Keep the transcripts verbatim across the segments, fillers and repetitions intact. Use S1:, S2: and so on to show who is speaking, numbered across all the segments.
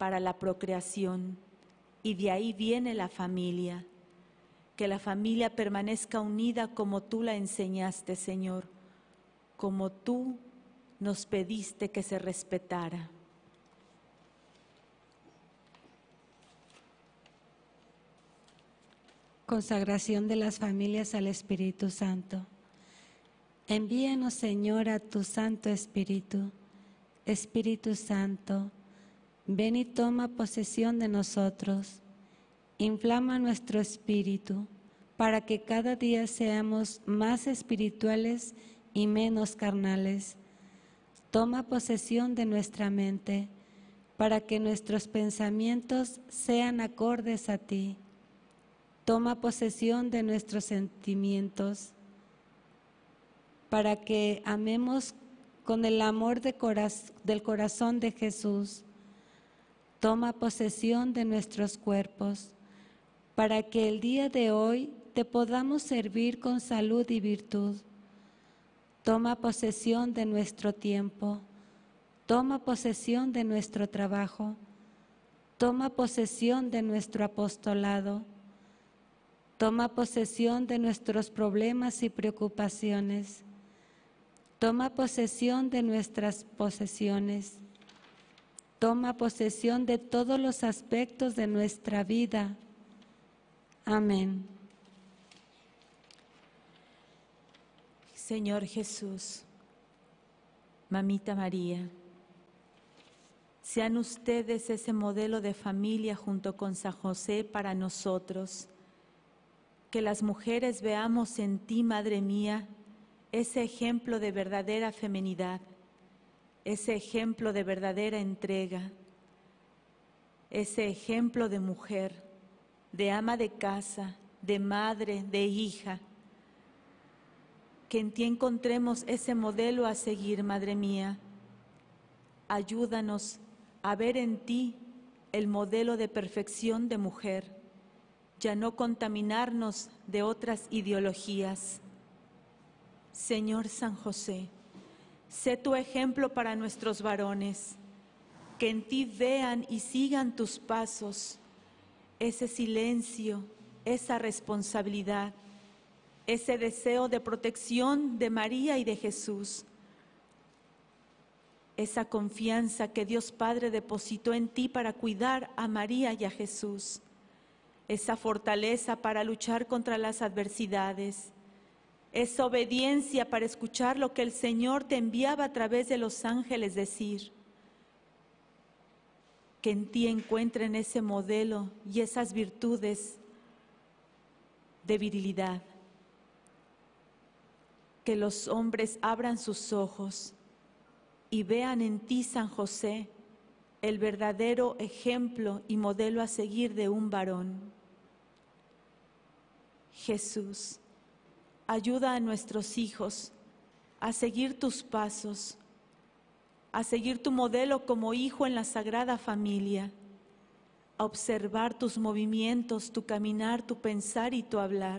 S1: para la procreación, y de ahí viene la familia. Que la familia permanezca unida como tú la enseñaste, Señor, como tú nos pediste que se respetara.
S2: Consagración de las familias al Espíritu Santo. Envíanos, Señor, a tu Santo Espíritu. Espíritu Santo, ven y toma posesión de nosotros. Inflama nuestro espíritu para que cada día seamos más espirituales y menos carnales. Toma posesión de nuestra mente para que nuestros pensamientos sean acordes a ti. Toma posesión de nuestros sentimientos para que amemos con el amor de coraz- del corazón de Jesús. Toma posesión de nuestros cuerpos para que el día de hoy te podamos servir con salud y virtud. Toma posesión de nuestro tiempo. Toma posesión de nuestro trabajo. Toma posesión de nuestro apostolado. Toma posesión de nuestros problemas y preocupaciones. Toma posesión de nuestras posesiones. Toma posesión de todos los aspectos de nuestra vida. Amén.
S1: Señor Jesús, Mamita María, sean ustedes ese modelo de familia junto con San José para nosotros. Que las mujeres veamos en ti, Madre mía, ese ejemplo de verdadera feminidad, ese ejemplo de verdadera entrega, ese ejemplo de mujer, de ama de casa, de madre, de hija. Que en ti encontremos ese modelo a seguir, Madre mía. Ayúdanos a ver en ti el modelo de perfección de mujer, ya no contaminarnos de otras ideologías. Señor San José, sé tu ejemplo para nuestros varones, que en ti vean y sigan tus pasos, ese silencio, esa responsabilidad, ese deseo de protección de María y de Jesús, esa confianza que Dios Padre depositó en ti para cuidar a María y a Jesús, esa fortaleza para luchar contra las adversidades, esa obediencia para escuchar lo que el Señor te enviaba a través de los ángeles decir. Que en ti encuentren ese modelo y esas virtudes de virilidad. Que los hombres abran sus ojos y vean en ti, San José, el verdadero ejemplo y modelo a seguir de un varón. Jesús, ayuda a nuestros hijos a seguir tus pasos, a seguir tu modelo como hijo en la Sagrada Familia, a observar tus movimientos, tu caminar, tu pensar y tu hablar.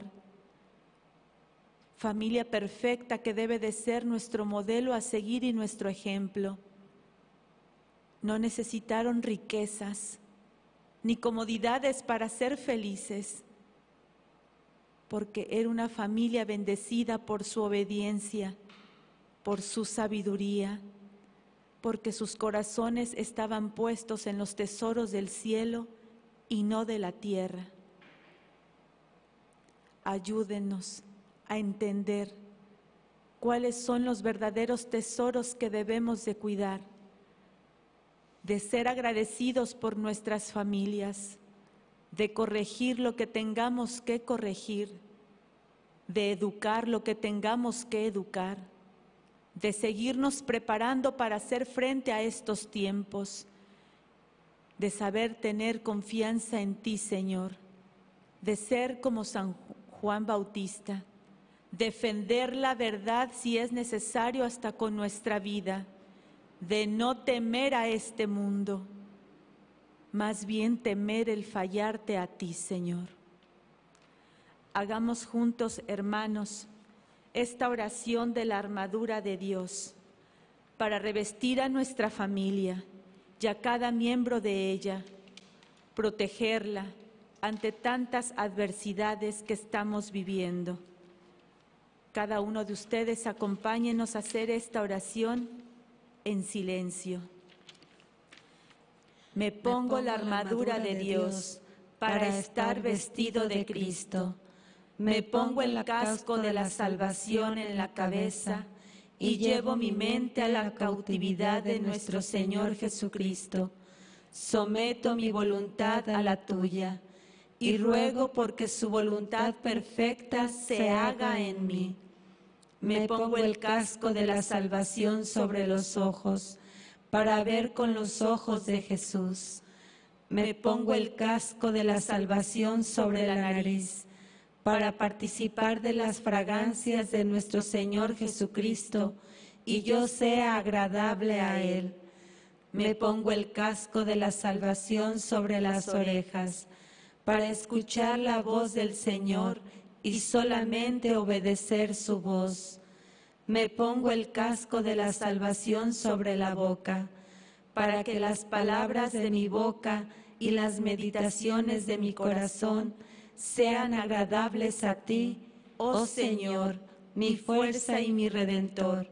S1: Familia perfecta que debe de ser nuestro modelo a seguir y nuestro ejemplo. No necesitaron riquezas ni comodidades para ser felices, porque era una familia bendecida por su obediencia, por su sabiduría, porque sus corazones estaban puestos en los tesoros del cielo y no de la tierra. Ayúdenos a entender cuáles son los verdaderos tesoros que debemos de cuidar, de ser agradecidos por nuestras familias, de corregir lo que tengamos que corregir, de educar lo que tengamos que educar, de seguirnos preparando para hacer frente a estos tiempos, de saber tener confianza en ti, Señor, de ser como San Juan Bautista, defender la verdad si es necesario hasta con nuestra vida, de no temer a este mundo, más bien temer el fallarte a ti, Señor. Hagamos juntos, hermanos, esta oración de la armadura de Dios para revestir a nuestra familia y a cada miembro de ella, protegerla ante tantas adversidades que estamos viviendo. Cada uno de ustedes acompáñenos a hacer esta oración en silencio. Me pongo la armadura de Dios para estar vestido de Cristo. Me pongo el casco de la salvación en la cabeza y llevo mi mente a la cautividad de nuestro Señor Jesucristo. Someto mi voluntad a la tuya y ruego porque su voluntad perfecta se haga en mí. Me pongo el casco de la salvación sobre los ojos para ver con los ojos de Jesús. Me pongo el casco de la salvación sobre la nariz para participar de las fragancias de nuestro Señor Jesucristo y yo sea agradable a Él. Me pongo el casco de la salvación sobre las orejas para escuchar la voz del Señor y solamente obedecer su voz. Me pongo el casco de la salvación sobre la boca, para que las palabras de mi boca y las meditaciones de mi corazón sean agradables a ti, oh Señor, mi fuerza y mi Redentor.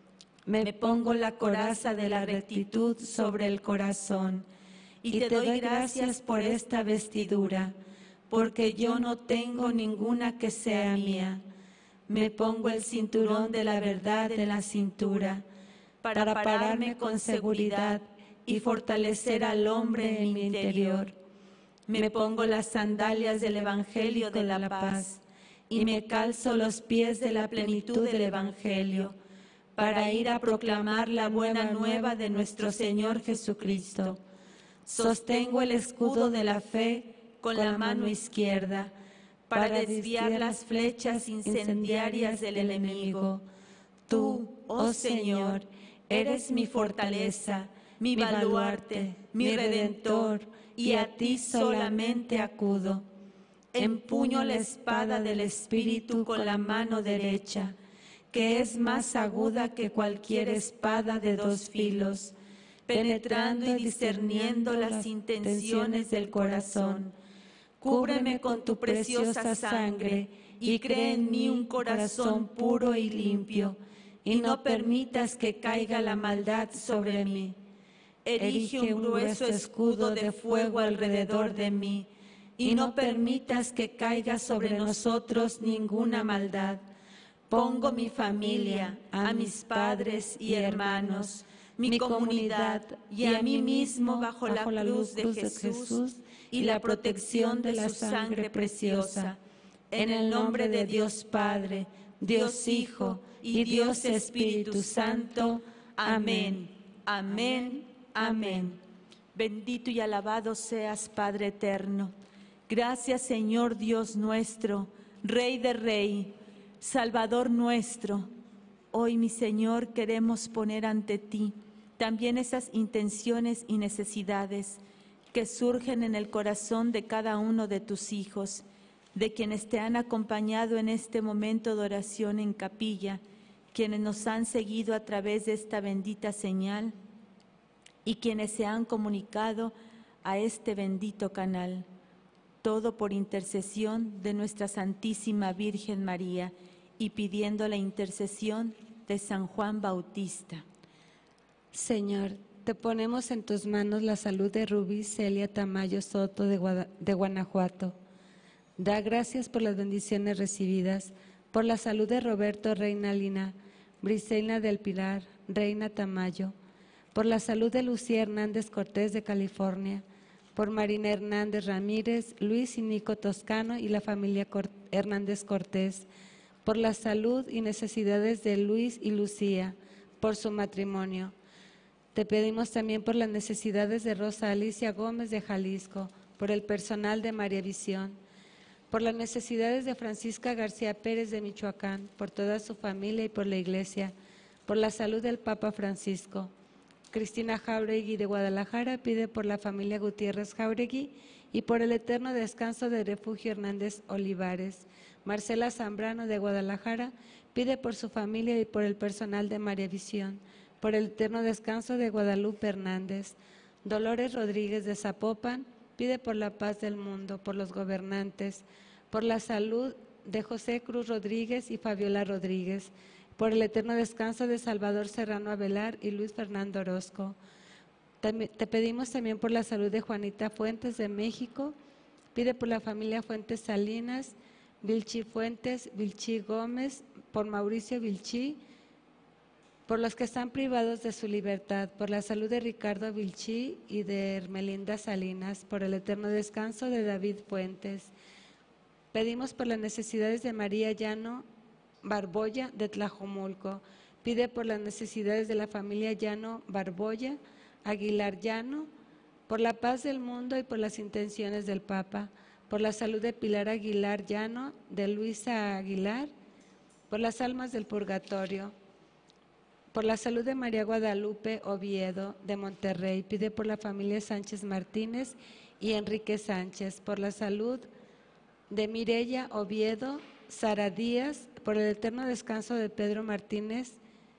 S1: Me pongo la coraza de la rectitud sobre el corazón, y te doy gracias por esta vestidura, porque yo no tengo ninguna que sea mía. Me pongo el cinturón de la verdad en la cintura, para pararme con seguridad y fortalecer al hombre en mi interior. Me pongo las sandalias del Evangelio de la paz, y me calzo los pies de la plenitud del Evangelio, para ir a proclamar la buena nueva de nuestro Señor Jesucristo. Sostengo el escudo de la fe con la mano izquierda, para desviar las flechas incendiarias del enemigo. Tú, oh Señor, eres mi fortaleza, mi baluarte, mi Redentor, y a ti solamente acudo. Empuño la espada del Espíritu con la mano derecha, que es más aguda que cualquier espada de dos filos, penetrando y discerniendo las intenciones del corazón. Cúbreme con tu preciosa sangre y crea en mí un corazón puro y limpio, y no permitas que caiga la maldad sobre mí. Erige un grueso escudo de fuego alrededor de mí, y no permitas que caiga sobre nosotros ninguna maldad. Pongo mi familia, a mis padres y hermanos, mi comunidad y a mí mismo bajo la cruz de Jesús y la protección de su sangre preciosa. En el nombre de Dios Padre, Dios Hijo y Dios Espíritu Santo. Amén, amén, amén. Bendito y alabado seas, Padre eterno. Gracias, Señor Dios nuestro, Rey de Rey, Salvador nuestro. Hoy, mi Señor, queremos poner ante ti también esas intenciones y necesidades que surgen en el corazón de cada uno de tus hijos, de quienes te han acompañado en este momento de oración en capilla, quienes nos han seguido a través de esta bendita señal y quienes se han comunicado a este bendito canal. Todo por intercesión de nuestra Santísima Virgen María y pidiendo la intercesión de San Juan Bautista.
S2: Señor, te ponemos en tus manos la salud de Rubí Celia Tamayo Soto de, Guada, de Guanajuato. Da gracias por las bendiciones recibidas, por la salud de Roberto Reina Lina, Briseina del Pilar, Reina Tamayo, por la salud de Lucía Hernández Cortés de California, por Marina Hernández Ramírez, Luis y Nico Toscano y la familia Cort- Hernández Cortés, por la salud y necesidades de Luis y Lucía, por su matrimonio. Te pedimos también por las necesidades de Rosa Alicia Gómez de Jalisco, por el personal de María Visión, por las necesidades de Francisca García Pérez de Michoacán, por toda su familia y por la Iglesia, por la salud del Papa Francisco. Cristina Jauregui de Guadalajara pide por la familia Gutiérrez Jauregui y por el eterno descanso de Refugio Hernández Olivares. Marcela Zambrano de Guadalajara pide por su familia y por el personal de María Visión, por el eterno descanso de Guadalupe Hernández. Dolores Rodríguez de Zapopan pide por la paz del mundo, por los gobernantes, por la salud de José Cruz Rodríguez y Fabiola Rodríguez, por el eterno descanso de Salvador Serrano Avelar y Luis Fernando Orozco. Te pedimos también por la salud de Juanita Fuentes de México, pide por la familia Fuentes Salinas, Vilchí Fuentes, Vilchí Gómez, por Mauricio Vilchí, por los que están privados de su libertad, por la salud de Ricardo Vilchí y de Hermelinda Salinas, por el eterno descanso de David Fuentes. Pedimos por las necesidades de María Llano Barboya de Tlajomulco, pide por las necesidades de la familia Llano Barboya, Aguilar Llano, por la paz del mundo y por las intenciones del Papa, por la salud de Pilar Aguilar Llano, de Luisa Aguilar, por las almas del purgatorio, por la salud de María Guadalupe Oviedo de Monterrey, pide por la familia Sánchez Martínez y Enrique Sánchez, por la salud de Mireya Oviedo, Sara Díaz, por el eterno descanso de Pedro Martínez,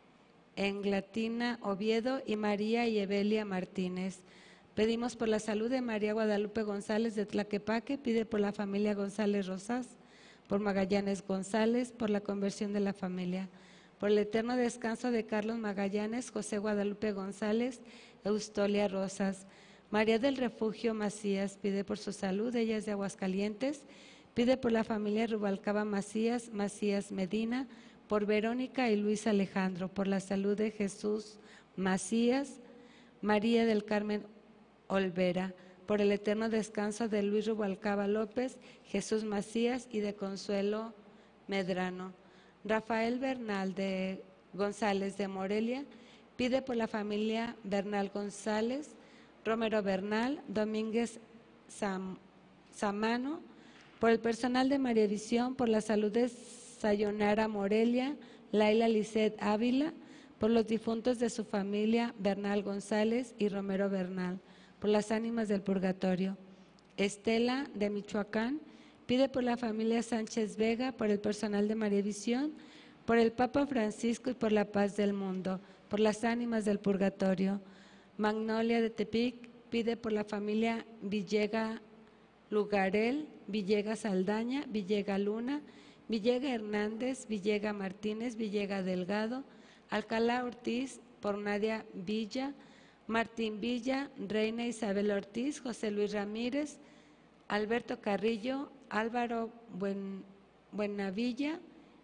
S2: Englatina Oviedo y María y Evelia Martínez. Pedimos por la salud de María Guadalupe González de Tlaquepaque, pide por la familia González Rosas, por Magallanes González, por la conversión de la familia, por el eterno descanso de Carlos Magallanes, José Guadalupe González, Eustolia Rosas. María del Refugio Macías pide por su salud, ella es de Aguascalientes, pide por la familia Rubalcaba Macías, Macías Medina, por Verónica y Luis Alejandro, por la salud de Jesús Macías, María del Carmen Olvera, por el eterno descanso de Luis Rubalcaba López, Jesús Macías y de Consuelo Medrano. Rafael Bernal de González de Morelia pide por la familia Bernal González, Romero Bernal, Domínguez Sam, Samano, por el personal de María Visión, por la salud de Sayonara Morelia, Laila Lisset Ávila, por los difuntos de su familia Bernal González y Romero Bernal, por las ánimas del purgatorio. Estela de Michoacán pide por la familia Sánchez Vega, por el personal de María Visión, por el Papa Francisco y por la paz del mundo, por las ánimas del purgatorio. Magnolia de Tepic pide por la familia Villega Lugarel, Villega Saldaña, Villega Luna, Villega Hernández, Villega Martínez, Villega Delgado, Alcalá Ortiz, por Nadia Villa, Martín Villa, Reina Isabel Ortiz, José Luis Ramírez, Alberto Carrillo, Álvaro Buen, Buenavilla,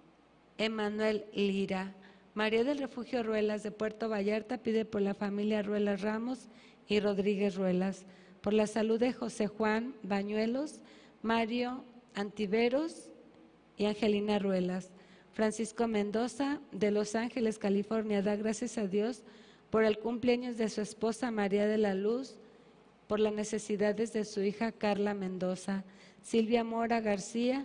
S2: Emanuel Lira. María del Refugio Ruelas de Puerto Vallarta pide por la familia Ruelas Ramos y Rodríguez Ruelas, por la salud de José Juan Bañuelos, Mario Antiveros y Angelina Ruelas. Francisco Mendoza de Los Ángeles, California, da gracias a Dios por el cumpleaños de su esposa María de la Luz, por las necesidades de su hija Carla Mendoza. Silvia Mora García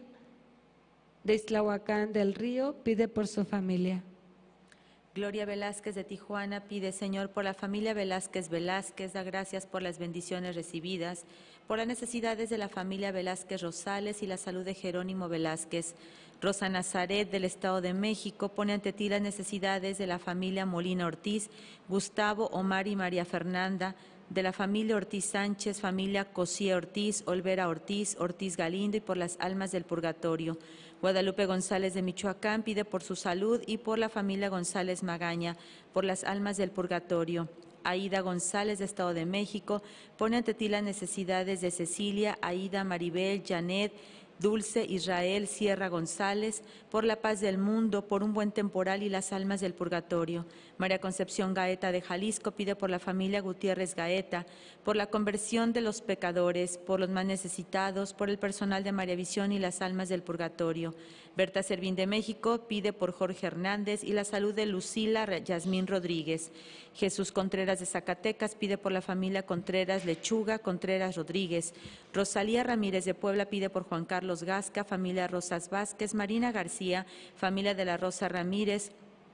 S2: de Islahuacán del Río pide por su familia.
S1: Gloria Velázquez de Tijuana pide, Señor, por la familia Velázquez Velázquez, da gracias por las bendiciones recibidas, por las necesidades de la familia Velázquez Rosales y la salud de Jerónimo Velázquez. Rosa Nazaret del Estado de México pone ante ti las necesidades de la familia Molina Ortiz, Gustavo, Omar y María Fernanda, de la familia Ortiz Sánchez, familia Cosía Ortiz, Olvera Ortiz, Ortiz Galindo y por las almas del purgatorio. Guadalupe González de Michoacán pide por su salud y por la familia González Magaña, por las almas del purgatorio. Aida González de Estado de México pone ante ti las necesidades de Cecilia, Aida, Maribel, Janet, Dulce, Israel, Sierra González, por la paz del mundo, por un buen temporal y las almas del purgatorio. María Concepción Gaeta de Jalisco pide por la familia Gutiérrez Gaeta, por la conversión de los pecadores, por los más necesitados, por el personal de María Visión y las almas del purgatorio. Berta Servín de México pide por Jorge Hernández y la salud de Lucila Yasmín Rodríguez. Jesús Contreras de Zacatecas pide por la familia Contreras Lechuga, Contreras Rodríguez. Rosalía Ramírez de Puebla pide por Juan Carlos Gasca, familia Rosas Vázquez. Marina García, familia de la Rosa Ramírez,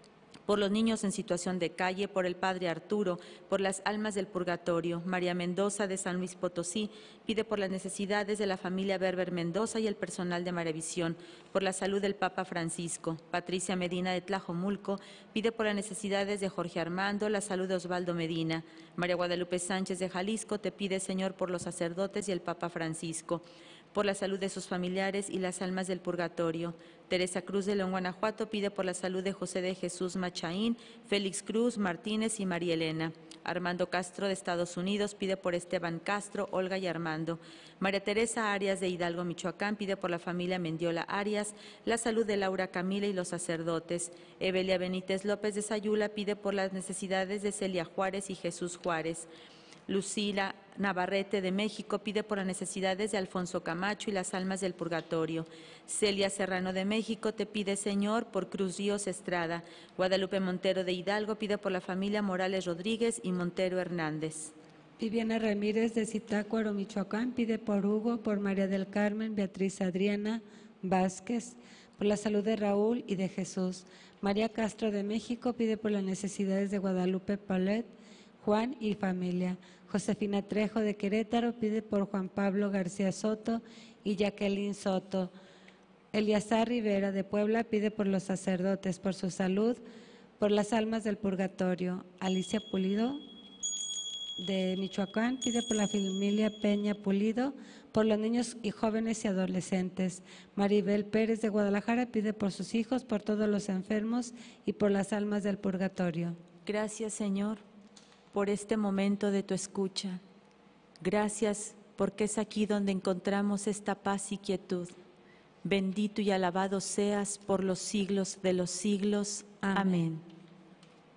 S1: por los niños en situación de calle, por el Padre Arturo, por las almas del purgatorio. María Mendoza de San Luis Potosí pide por las necesidades de la familia Berber Mendoza y el personal de Maravisión, por la salud del Papa Francisco. Patricia Medina de Tlajomulco pide por las necesidades de Jorge Armando, la salud de Osvaldo Medina. María Guadalupe Sánchez de Jalisco te pide, Señor, por los sacerdotes y el Papa Francisco, por la salud de sus familiares y las almas del purgatorio. Teresa Cruz de León, Guanajuato, pide por la salud de José de Jesús Machaín, Félix Cruz Martínez y María Elena. Armando Castro de Estados Unidos pide por Esteban Castro, Olga y Armando. María Teresa Arias de Hidalgo, Michoacán, pide por la familia Mendiola Arias, la salud de Laura Camila y los sacerdotes. Evelia Benítez López de Sayula pide por las necesidades de Celia Juárez y Jesús Juárez. Lucila Navarrete de México pide por las necesidades de Alfonso Camacho y las almas del purgatorio. Celia Serrano de México te pide, Señor, por Cruz Ríos Estrada. Guadalupe Montero de Hidalgo pide por la familia Morales Rodríguez y Montero Hernández.
S2: Viviana Ramírez de Zitácuaro, Michoacán, pide por Hugo, por María del Carmen, Beatriz Adriana Vázquez, por la salud de Raúl y de Jesús. María Castro de México pide por las necesidades de Guadalupe Palet, Juan y familia. Josefina Trejo de Querétaro pide por Juan Pablo García Soto y Jacqueline Soto. Eliazar Rivera de Puebla pide por los sacerdotes, por su salud, por las almas del purgatorio. Alicia Pulido de Michoacán pide por la familia Peña Pulido, por los niños y jóvenes y adolescentes. Maribel Pérez de Guadalajara pide por sus hijos, por todos los enfermos y por las almas del purgatorio.
S1: Gracias, Señor, por este momento de tu escucha. Gracias porque es aquí donde encontramos esta paz y quietud. Bendito y alabado seas por los siglos de los siglos. Amén. Amén.